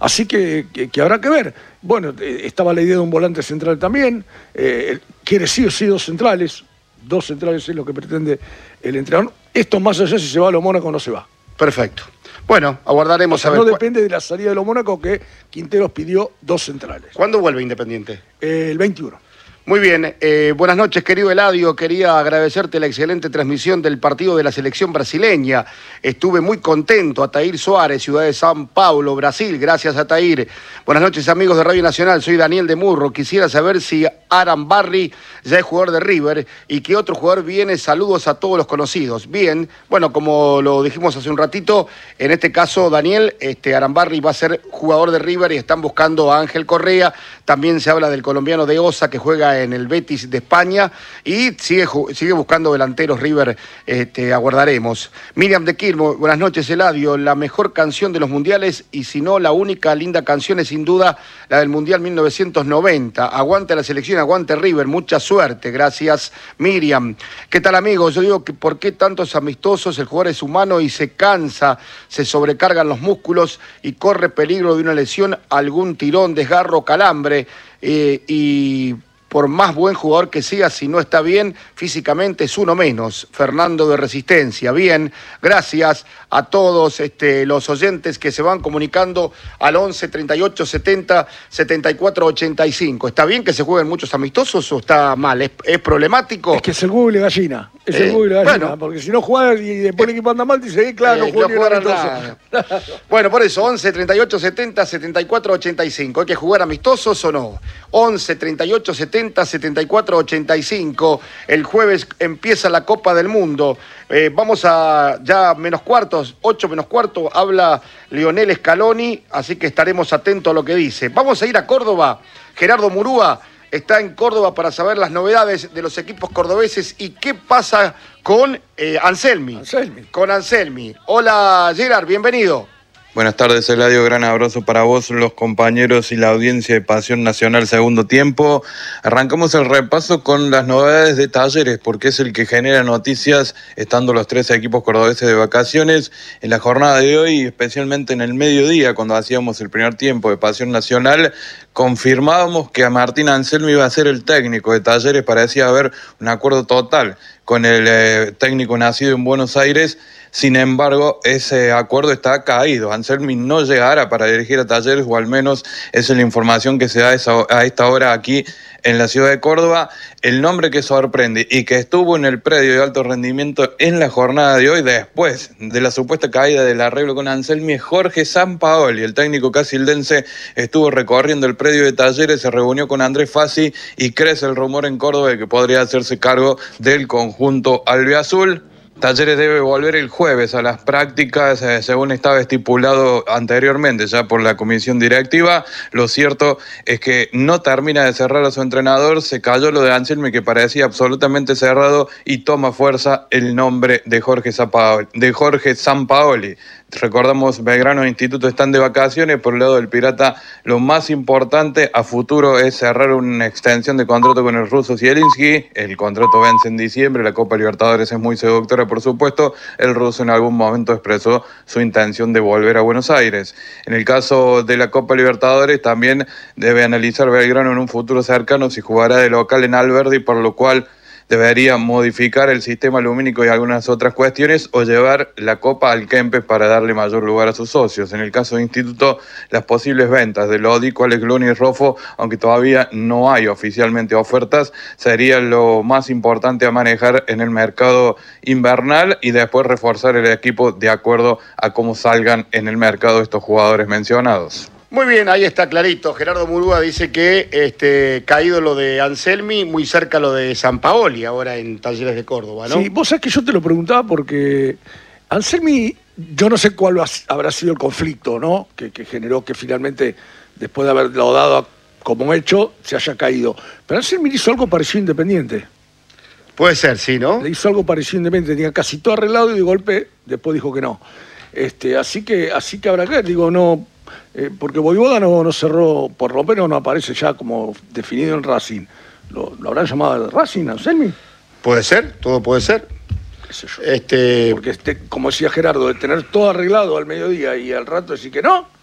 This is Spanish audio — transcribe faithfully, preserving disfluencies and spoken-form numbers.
Así que, que, que habrá que ver. Bueno, estaba la idea de un volante central también, eh, quiere sí o sí dos centrales, dos centrales es lo que pretende el entrenador. Esto más allá si se va a los Mónaco o no se va. Perfecto. Bueno, aguardaremos o sea, a ver. No depende de la salida de los Mónaco, que Quinteros pidió dos centrales. ¿Cuándo vuelve Independiente? Eh, el veintiuno. Muy bien, eh, buenas noches querido Eladio, quería agradecerte la excelente transmisión del partido de la selección brasileña, estuve muy contento. Ataír Suárez, ciudad de São Paulo, Brasil, gracias Ataír. Buenas noches amigos de Radio Nacional, soy Daniel de Murro, quisiera saber si Aram Barry ya es jugador de River y qué otro jugador viene, saludos a todos los conocidos. Bien, bueno, como lo dijimos hace un ratito, en este caso Daniel, este, Aram Barry va a ser jugador de River y están buscando a Ángel Correa, también se habla del colombiano de Osa que juega en el Betis de España y sigue, sigue buscando delanteros River, este, aguardaremos. Miriam de Quilmo, buenas noches Eladio, la mejor canción de los mundiales y si no la única linda canción es sin duda la del Mundial mil novecientos noventa, aguante la selección, aguante River, mucha suerte, gracias Miriam. ¿Qué tal amigos? Yo digo que por qué tantos amistosos, el jugador es humano y se cansa, se sobrecargan los músculos y corre peligro de una lesión, algún tirón, desgarro, calambre eh, y... por más buen jugador que sea, si no está bien físicamente es uno menos. Fernando de Resistencia. Bien, gracias a todos este, los oyentes que se van comunicando al once, treinta y ocho, setenta, setenta y cuatro, ochenta y cinco. ¿Está bien que se jueguen muchos amistosos o está mal? ¿Es, es problemático? Es que es el Google de gallina. Es Eh, el Google de gallina. bueno. Porque si no juegas y después el equipo anda mal, dice, eh, claro, Eh, no no juego jugaron ni un amistoso. nada. Bueno, por eso, once, treinta y ocho, setenta, setenta y cuatro, ochenta y cinco. ¿Hay que jugar amistosos o no? once, treinta y ocho, setenta, setenta y cuatro, ochenta y cinco. El jueves empieza la Copa del Mundo. Eh, vamos a ya menos cuartos, ocho menos cuarto, habla Lionel Scaloni, así que estaremos atentos a lo que dice. Vamos a ir a Córdoba. Gerardo Murúa está en Córdoba para saber las novedades de los equipos cordobeses y qué pasa con eh, Anselmi. Anselmi. Con Anselmi. Hola Gerard, bienvenido. Buenas tardes, Eladio. Gran abrazo para vos, los compañeros y la audiencia de Pasión Nacional Segundo Tiempo. Arrancamos el repaso con las novedades de Talleres, porque es el que genera noticias, estando los tres equipos cordobeses de vacaciones. En la jornada de hoy, especialmente en el mediodía, cuando hacíamos el primer tiempo de Pasión Nacional, confirmábamos que a Martín Anselmi iba a ser el técnico de Talleres. Parecía haber un acuerdo total con el eh, técnico nacido en Buenos Aires. Sin embargo, ese acuerdo está caído. Anselmi no llegará para dirigir a Talleres, o al menos esa es la información que se da a esta hora aquí en la ciudad de Córdoba. El nombre que sorprende y que estuvo en el predio de alto rendimiento en la jornada de hoy, después de la supuesta caída del arreglo con Anselmi, es Jorge Sampaoli. El técnico casildense estuvo recorriendo el predio de Talleres, se reunió con Andrés Fassi y crece el rumor en Córdoba de que podría hacerse cargo del conjunto albiazul. Talleres debe volver el jueves a las prácticas, eh, según estaba estipulado anteriormente ya por la comisión directiva. Lo cierto es que no termina de cerrar a su entrenador, se cayó lo de Anselmi que parecía absolutamente cerrado y toma fuerza el nombre de Jorge Sampaoli, de Jorge Sampaoli. Recordamos, Belgrano e Instituto están de vacaciones. Por el lado del Pirata, lo más importante a futuro es cerrar una extensión de contrato con el ruso Zielinski. El contrato vence en diciembre, la Copa Libertadores es muy seductora, por supuesto. El ruso en algún momento expresó su intención de volver a Buenos Aires. En el caso de la Copa Libertadores, también debe analizar Belgrano en un futuro cercano si jugará de local en Alberdi, por lo cual debería modificar el sistema lumínico y algunas otras cuestiones o llevar la Copa al Kempes para darle mayor lugar a sus socios. En el caso de Instituto, las posibles ventas de Lodi, Alex Luna y Rofo, aunque todavía no hay oficialmente ofertas, sería lo más importante a manejar en el mercado invernal y después reforzar el equipo de acuerdo a cómo salgan en el mercado estos jugadores mencionados. Muy bien, ahí está clarito. Gerardo Murúa dice que este, caído lo de Anselmi, muy cerca lo de Sampaoli, ahora en Talleres de Córdoba, ¿no? Sí, vos sabés que yo te lo preguntaba porque Anselmi, yo no sé cuál habrá sido el conflicto, ¿no? Que, que generó que finalmente, después de haberlo dado como hecho, se haya caído. Pero Anselmi hizo algo parecido a Independiente. Puede ser, sí, ¿no? Le hizo algo parecido a Independiente, tenía casi todo arreglado y de golpe después dijo que no. Este, así que, así que habrá que ver, digo, no. Eh, porque Voivoda no, no cerró, por lo menos no aparece ya como definido en Racing. ¿Lo, lo habrán llamado Racing, Anselmi? Puede ser, todo puede ser. ¿Qué sé yo? Este... Porque, este, como decía Gerardo, de tener todo arreglado al mediodía y al rato decir que no,